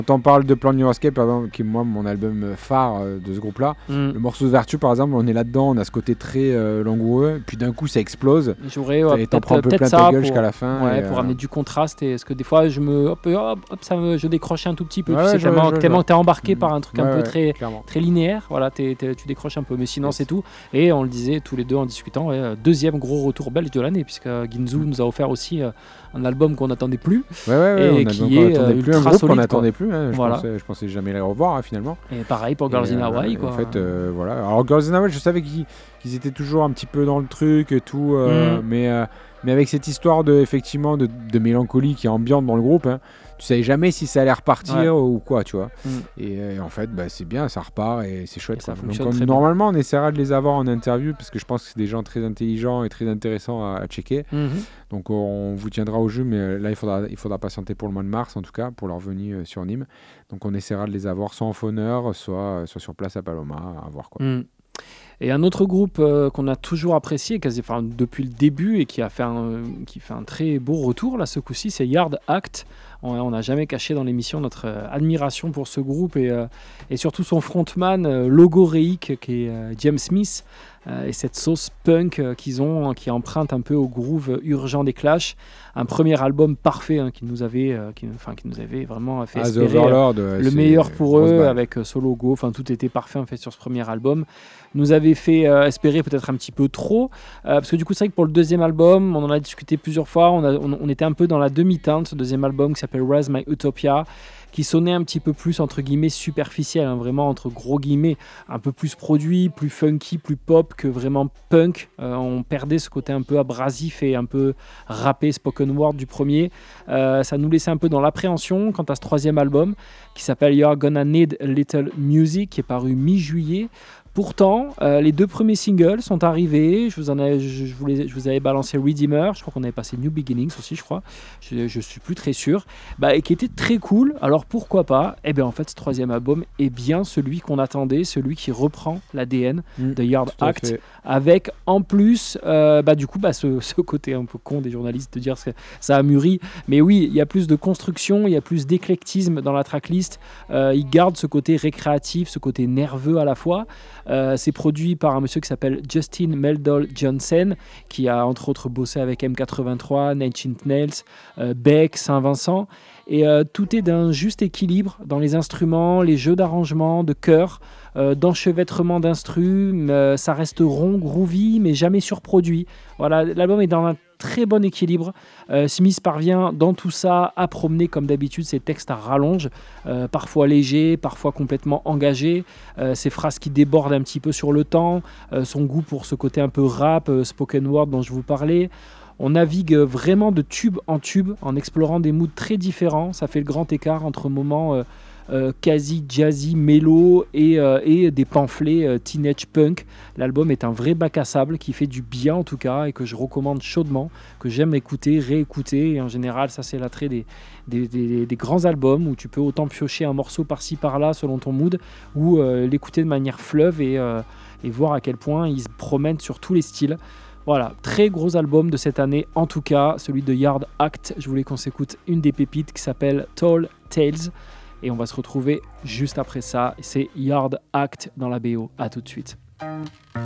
Quand on parle de Plan New Escape, par exemple, qui est moi mon album phare de ce groupe-là, le morceau de Vertu, par exemple, on est là-dedans, on a ce côté très langoureux, puis d'un coup ça explose, et t'en prends un peu plein ta gueule jusqu'à la fin. Ouais, pour amener du contraste, et parce que des fois je décroche un tout petit peu, tu sais, tellement que t'es embarqué par un truc un peu très linéaire, voilà, tu décroches un peu, mais sinon c'est tout. Et on le disait tous les deux en discutant, deuxième gros retour belge de l'année, puisque Ginzu nous a offert aussi un album qu'on n'attendait plus, et qui est un groupe qu'on n'attendait plus. Voilà. Je pensais jamais les revoir finalement. Et pareil pour Girls in Hawaii, quoi. En fait, voilà. Alors Girls in Hawaii, je savais qu'ils étaient toujours un petit peu dans le truc et tout, mais avec cette histoire effectivement de mélancolie qui est ambiante dans le groupe, tu savais jamais si ça allait repartir ou quoi, tu vois. Et en fait, c'est bien, ça repart et c'est chouette. Et ça Donc, fonctionne très normalement, on essaiera de les avoir en interview parce que je pense que c'est des gens très intelligents et très intéressants à checker. Donc on vous tiendra au jus, mais là il faudra patienter pour le mois de mars en tout cas, pour leur venue sur Nîmes. Donc on essaiera de les avoir soit en phoneur, soit sur place à Paloma, à voir quoi. Et un autre groupe qu'on a toujours apprécié depuis le début et qui fait un très beau retour là ce coup-ci, c'est Yard Act. On n'a jamais caché dans l'émission notre admiration pour ce groupe et surtout son frontman logoréique qui est James Smith, et cette sauce punk qu'ils ont, qui emprunte un peu au groove urgent des Clash. Un premier album parfait qui nous avait vraiment fait espérer le meilleur pour eux, avec ce logo, tout était parfait en fait sur ce premier album. Nous avait fait espérer peut-être un petit peu trop, parce que du coup c'est vrai que pour le deuxième album, on en a discuté plusieurs fois, on était un peu dans la demi-teinte, ce deuxième album qui s'appelle Rise My Utopia, qui sonnait un petit peu plus entre guillemets superficiel, vraiment entre gros guillemets, un peu plus produit, plus funky, plus pop que vraiment punk. On perdait ce côté un peu abrasif et un peu rappé, spoken word du premier. Ça nous laissait un peu dans l'appréhension quant à ce troisième album qui s'appelle You're Gonna Need a Little Music, qui est paru mi-juillet. Pourtant, les deux premiers singles sont arrivés. Je vous avais balancé Redeemer. Je crois qu'on avait passé New Beginnings aussi, je crois. Je suis plus très sûr. Et qui était très cool. Alors pourquoi pas ? Eh bien, en fait, ce troisième album est bien celui qu'on attendait, celui qui reprend l'ADN de Yard Act, avec en plus, ce côté un peu con des journalistes de dire que ça a mûri. Mais oui, il y a plus de construction, il y a plus d'éclectisme dans la tracklist. Il garde ce côté récréatif, ce côté nerveux à la fois. C'est produit par un monsieur qui s'appelle Justin Meldal Johnson, qui a entre autres bossé avec M83, Nine Inch Nails, Beck, Saint-Vincent, et tout est d'un juste équilibre dans les instruments, les jeux d'arrangement, de chœur, d'enchevêtrement d'instrus. Ça reste rond, groovy, mais jamais surproduit. Voilà, l'album est dans un très bon équilibre. Smith parvient dans tout ça à promener comme d'habitude ses textes à rallonge, parfois légers, parfois complètement engagés, ses phrases qui débordent un petit peu sur le temps, son goût pour ce côté un peu rap, spoken word dont je vous parlais. On navigue vraiment de tube en tube en explorant des moods très différents. Ça fait le grand écart entre moments quasi jazzy, mélo et des pamphlets teenage punk. L'album est un vrai bac à sable qui fait du bien en tout cas et que je recommande chaudement, que j'aime écouter, réécouter. Et en général, ça c'est l'attrait des grands albums où tu peux autant piocher un morceau par-ci par-là selon ton mood ou l'écouter de manière fleuve et voir à quel point il se promène sur tous les styles. Voilà, très gros album de cette année, en tout cas, celui de Yard Act. Je voulais qu'on s'écoute une des pépites qui s'appelle Tall Tales. Et on va se retrouver juste après ça. C'est Yard Act dans la BO. À tout de suite.